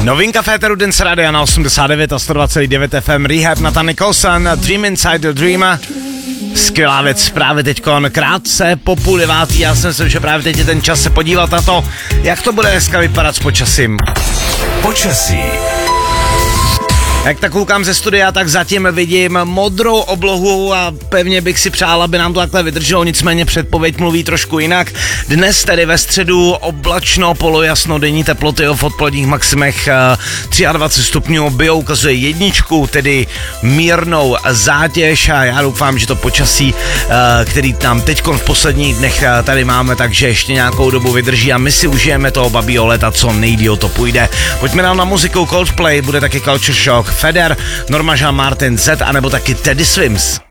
Novinka Féteru Dance Radio na 89 a 129 FM, Rehab Nathan Nicholson, Dream Inside the Dreamer. Skvělá věc právě teďkon, krátce po 8:30. Já jsem si, že právě teď je ten čas se podívat na to, jak to bude dneska vypadat s počasím. Počasí. Jak tak koukám ze studia, tak zatím vidím modrou oblohu a pevně bych si přál, aby nám to takhle vydrželo, nicméně předpověď mluví trošku jinak. Dnes tedy ve středu oblačno, polojasno, denní teploty v odpoledních maximech 23 stupňů, bio ukazuje 1, tedy mírnou zátěž a já doufám, že to počasí, který tam teďkon v posledních dnech tady máme, takže ještě nějakou dobu vydrží a my si užijeme toho babího leta, co nejdýl to půjde. Pojďme dál na muziku, Coldplay, bude taky Culture Shock, Feder, Norma Jean Martin Z, anebo taky Teddy Swims.